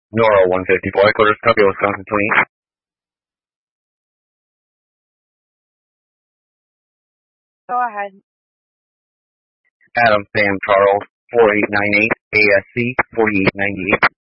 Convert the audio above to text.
Nora 154, headquarters, copy, Wisconsin 28. Go ahead. Adam Sam Charles 4898, ASC 4898.